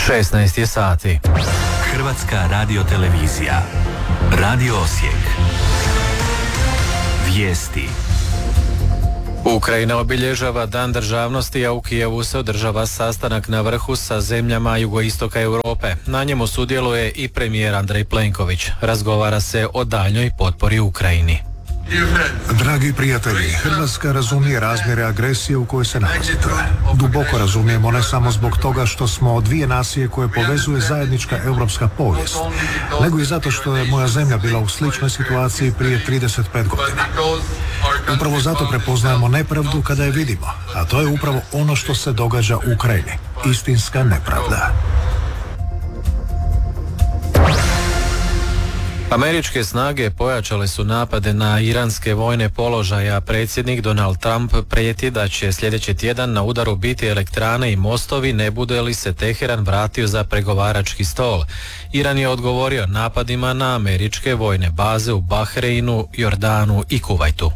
16 je sati. Hrvatska radiotelevizija. Radio Osijek. Vijesti. Ukrajina obilježava Dan državnosti, a u Kijevu se održava sastanak na vrhu sa zemljama jugoistoka Europe. Na njemu sudjeluje i premijer Andrej Plenković. Razgovara se o daljnjoj potpori Ukrajini. Dragi prijatelji, Hrvatska razumije razmjere agresije u kojoj se nalazite. Duboko razumijemo, ne samo zbog toga što smo dvije nacije koje povezuje zajednička europska povijest, nego i zato što je moja zemlja bila u sličnoj situaciji prije 35 godina. Upravo zato prepoznajemo nepravdu kada je vidimo, a to je upravo ono što se događa u Ukrajini. Istinska nepravda. Američke snage pojačale su napade na iranske vojne položaje, a predsjednik Donald Trump prijeti da će sljedeći tjedan na udaru biti elektrane i mostovi ne bude li se Teheran vratio za pregovarački stol. Iran je odgovorio napadima na američke vojne baze u Bahreinu, Jordanu i Kuvajtu.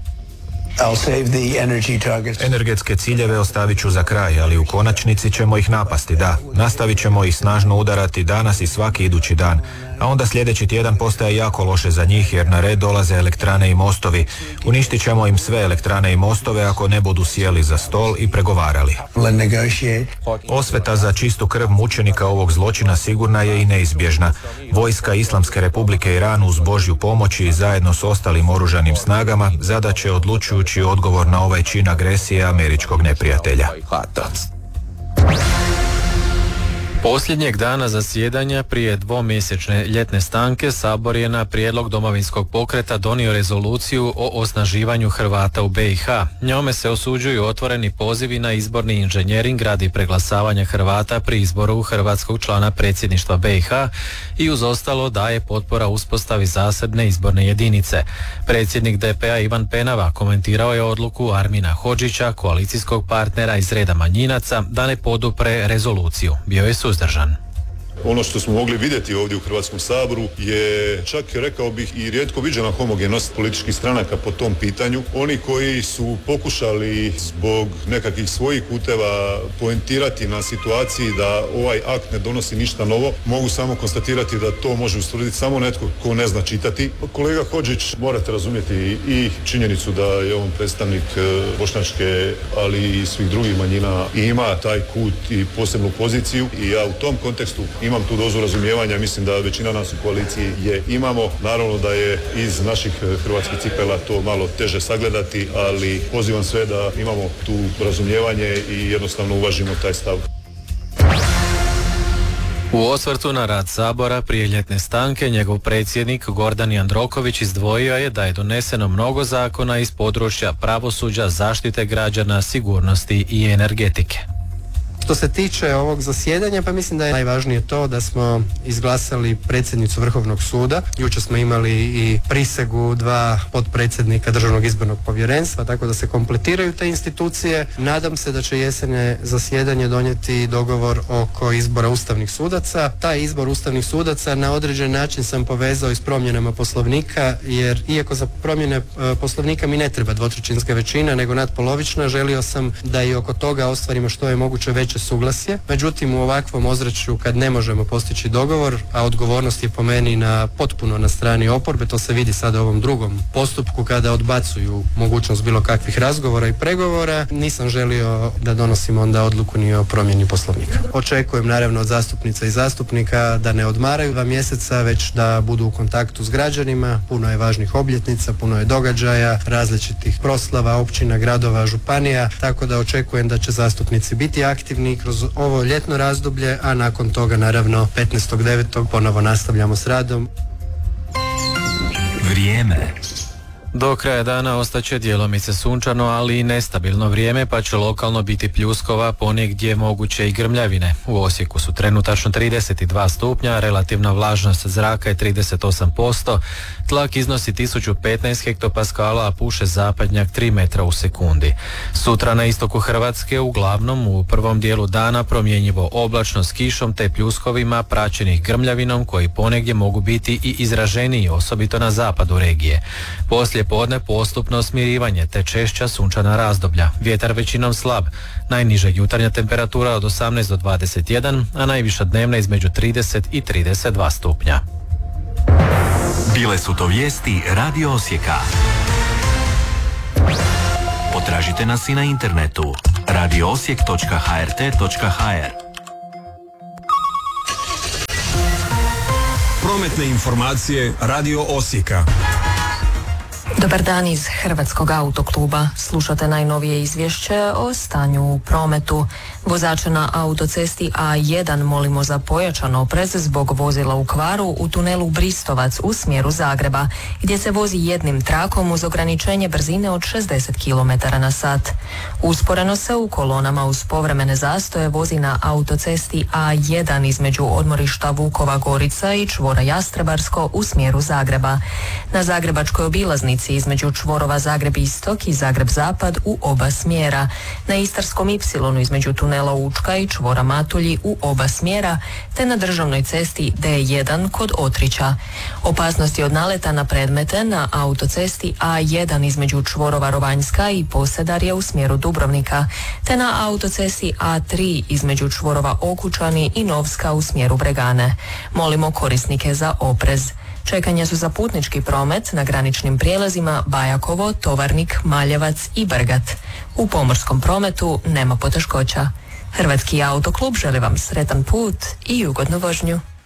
Energetske ciljeve ostavit ću za kraj, ali u konačnici ćemo ih napasti, da. Nastavit ćemo ih snažno udarati danas i svaki idući dan. A onda sljedeći tjedan postaje jako loše za njih jer na red dolaze elektrane i mostovi. Uništit ćemo im sve elektrane i mostove ako ne budu sjeli za stol i pregovarali. Osveta za čistu krv mučenika ovog zločina sigurna je i neizbježna. Vojska Islamske Republike Iran uz Božju pomoć i zajedno s ostalim oružanim snagama zadaće odlučujući odgovor na ovaj čin agresije američkog neprijatelja. Posljednjeg dana zasjedanja prije dvomjesečne ljetne stanke Sabor je na prijedlog Domovinskog pokreta donio rezoluciju o osnaživanju Hrvata u BiH. Njome se osuđuju otvoreni pozivi na izborni inženjering radi preglasavanja Hrvata pri izboru hrvatskog člana predsjedništva BiH i uz ostalo daje potpora uspostavi zasebne izborne jedinice. Predsjednik DP-a Ivan Penava komentirao je odluku Armina Hodžića, koalicijskog partnera iz reda manjinaca, da ne podupre rezoluciju. Bio je suzdržan. Ono što smo mogli vidjeti ovdje u Hrvatskom saboru je čak, rekao bih, i rijetko viđena homogenost političkih stranaka po tom pitanju. Oni koji su pokušali zbog nekakvih svojih puteva poentirati na situaciji da ovaj akt ne donosi ništa novo, mogu samo konstatirati da to može ustvrditi samo netko ko ne zna čitati. Kolega Hodžić, morate razumjeti i činjenicu da je on predstavnik bošnjačke, ali i svih drugih manjina i ima taj kut i posebnu poziciju i ja u tom kontekstu imam tu dozu razumijevanja, mislim da većina nas u koaliciji je imamo. Naravno da je iz naših hrvatskih cipela to malo teže sagledati, ali pozivam sve da imamo tu razumijevanje i jednostavno uvažimo taj stav. U osvrtu na rad Sabora prije ljetne stanke, njegov predsjednik Gordan Jandroković izdvojio je da je doneseno mnogo zakona iz područja pravosuđa, zaštite građana, sigurnosti i energetike. Što se tiče ovog zasjedanja, pa mislim da je najvažnije to da smo izglasali predsjednicu Vrhovnog suda. Jučer smo imali i prisegu 2 potpredsjednika Državnog izbornog povjerenstva, tako da se kompletiraju te institucije. Nadam se da će jesene zasjedanje donijeti dogovor oko izbora ustavnih sudaca. Taj izbor ustavnih sudaca na određen način sam povezao i s promjenama Poslovnika, jer iako za promjene Poslovnika mi ne treba dvotrećinska većina, nego natpolovična, želio sam da i oko toga ostvarimo što je moguće veće suglasje. Međutim, u ovakvom ozračju kad ne možemo postići dogovor, a odgovornost je po meni potpuno na strani oporbe, to se vidi sada u ovom drugom postupku kada odbacuju mogućnost bilo kakvih razgovora i pregovora, nisam želio da donosim onda odluku ni o promjeni Poslovnika. Očekujem naravno od zastupnica i zastupnika da ne odmaraju 2 mjeseca, već da budu u kontaktu s građanima. Puno je važnih obljetnica, puno je događaja, različitih proslava, općina, gradova, županija, tako da očekujem da će zastupnici biti aktivni kroz ovo ljetno razdoblje, a nakon toga naravno 15.9. ponovo nastavljamo s radom. Vrijeme. Do kraja dana ostaće djelomice sunčano, ali i nestabilno vrijeme, pa će lokalno biti pljuskova, ponegdje moguće i grmljavine. U Osijeku su trenutačno 32 stupnja, relativna vlažnost zraka je 38%, tlak iznosi 1015 hektopaskala, a puše zapadnjak 3 metra u sekundi. Sutra na istoku Hrvatske uglavnom u prvom dijelu dana promjenjivo oblačno s kišom te pljuskovima praćenih grmljavinom koji ponegdje mogu biti i izraženiji, osobito na zapadu regije. Poslije poslijepodne postupno smirivanje te češća sunčana razdoblja. Vjetar većinom slab. Najniža jutarnja temperatura od 18 do 21, a najviša dnevna između 30 i 32 stupnja. Bile su to vijesti Radio Osijeka. Potražite nas i na internetu radioosijek.hrt.hr. Prometne informacije Radio Osijeka. Dobar dan iz Hrvatskog autokluba. Slušate najnovije izvješće o stanju u prometu. Vozače na autocesti A1 molimo za pojačan oprez zbog vozila u kvaru u tunelu Bristovac u smjeru Zagreba, gdje se vozi jednim trakom uz ograničenje brzine od 60 km/h. Usporeno se u kolonama uz povremene zastoje vozi na autocesti A1 između odmorišta Vukova Gorica i čvora Jastrebarsko u smjeru Zagreba. Na zagrebačkoj obilaznici između čvorova Zagreb Istok i Zagreb Zapad u oba smjera, na Istarskom Y između tunela Učka i čvora Matulji u oba smjera, te na državnoj cesti D1 kod Otrića. Opasnosti od naleta na predmete na autocesti A1 između čvorova Rovanjska i Posedarje u smjeru Dubrovnika, te na autocesti A3 između čvorova Okučani i Novska u smjeru Bregane. Molimo korisnike za oprez. Čekanja su za putnički promet na graničnim prijelazima Bajakovo, Tovarnik, Maljevac i Brgat. U pomorskom prometu nema poteškoća. Hrvatski autoklub želi vam sretan put i ugodnu vožnju.